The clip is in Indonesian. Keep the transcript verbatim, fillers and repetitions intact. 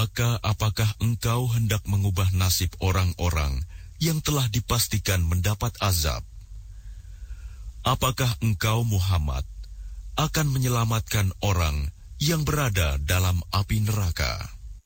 Maka apakah engkau hendak mengubah nasib orang-orang yang telah dipastikan mendapat azab? Apakah engkau, Muhammad, akan menyelamatkan orang yang berada dalam api neraka?